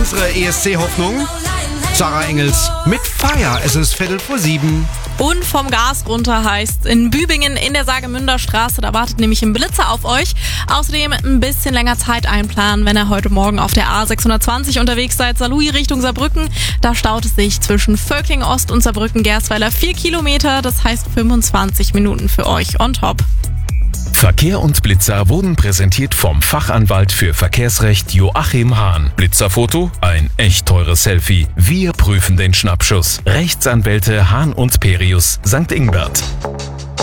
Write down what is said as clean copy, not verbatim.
unsere ESC-Hoffnung. Sarah Engels mit Fire. Es ist 6:45. Und vom Gas runter heißt in Bübingen in der Saargemünder Straße. Da wartet nämlich ein Blitzer auf euch. Außerdem ein bisschen länger Zeit einplanen, wenn ihr heute Morgen auf der A620 unterwegs seid. Saarlouis Richtung Saarbrücken. Da staut es sich zwischen Völkling Ost und Saarbrücken-Gersweiler 4 Kilometer. Das heißt 25 Minuten für euch on top. Verkehr und Blitzer wurden präsentiert vom Fachanwalt für Verkehrsrecht Joachim Hahn. Blitzerfoto? Ein echt teures Selfie. Wir prüfen den Schnappschuss. Rechtsanwälte Hahn und Perius, St. Ingbert.